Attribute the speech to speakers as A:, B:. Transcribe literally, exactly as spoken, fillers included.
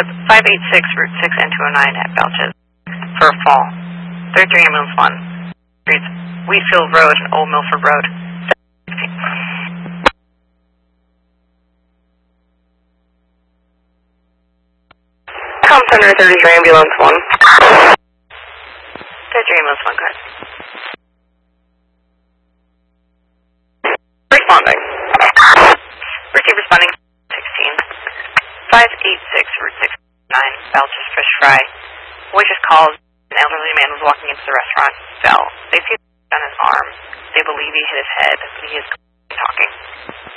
A: Township, five eighty-six, Route six and two oh nine at Belches for a fall. thirty-three Ambulance one. Streets, Wheatfield Road and Old Milford Road. Com Center, thirty-three Ambulance one. thirty-three Ambulance one, go ahead. Responding. Receive responding sixteen. five eighty-six, Route six nine, Belches Fish Fry. Boy just called. An elderly man was walking into the restaurant, fell. They see on his arm. They believe he hit his head, but he is talking.